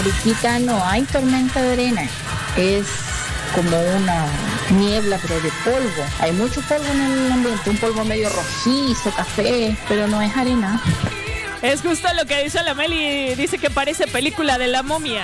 ahorita no hay tormenta de arena, es como una niebla pero de polvo. Hay mucho polvo en el ambiente, un polvo medio rojizo, café, pero no es arena. Es justo lo que dice la Meli, dice que parece película de La Momia.